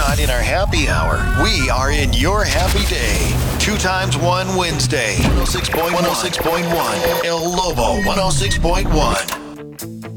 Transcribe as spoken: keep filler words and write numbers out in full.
not in our happy hour. We are in your happy day. Two times one Wednesday. one oh six point one. El Lobo one oh six point one.